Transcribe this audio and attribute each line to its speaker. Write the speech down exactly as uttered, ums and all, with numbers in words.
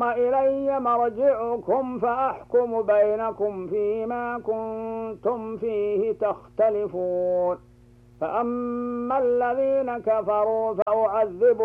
Speaker 1: ثم إلي مرجعكم فأحكم بينكم فيما كنتم فيه تختلفون. فأما الذين كفروا فأعذبهم